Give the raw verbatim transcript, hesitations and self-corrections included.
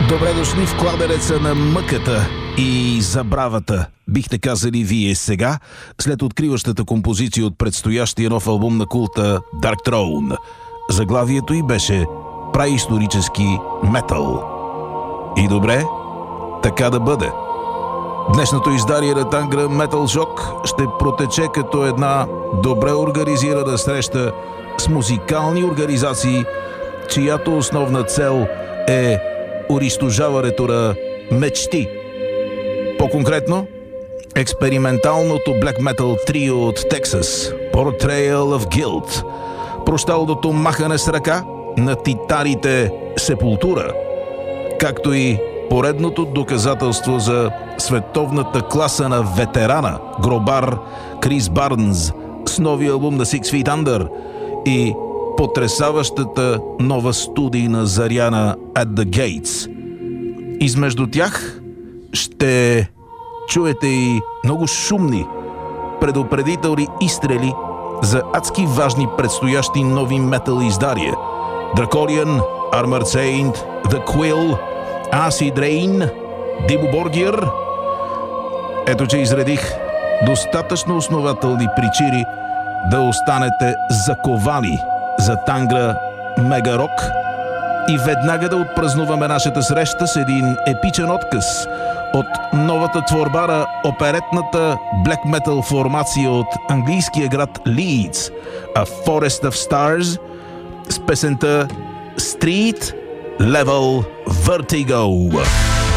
Добре дошли в кладенеца на мъката и забравата, бихте казали вие сега, след откриващата композиция от предстоящия нов албум на култа Dark Throne. Заглавието й беше праисторически метал. И добре, така да бъде. Днешното издание на Тангра Metal Shock ще протече като една добре организирана среща с музикални организации, чиято основна цел е унищожаването на мечти. По-конкретно, експерименталното black metal трио от Тексас Portrayal of Guilt, прощалното махане с ръка на титарите Сепултура, както и поредното доказателство за световната класа на ветерана гробар Крис Барнс с новия албум на Six Feet Under и потресаващата нова студийна заряна At the Gates. Измежду тях ще чуете и много шумни предупредителни изстрели за адски важни предстоящи нови метал издания: Draconian, Armored Saint, The Quill, Acid Rain, Dimmu Borgir. Ето, че изредих достатъчно основателни причини да останете заковани за Тангра Мега Рок и веднага да отпразнуваме нашата среща с един епичен откъс от новата творба на оперетната black metal формация от английския град Лийдс, A Forest of Stars, с песента Street Level Vertigo.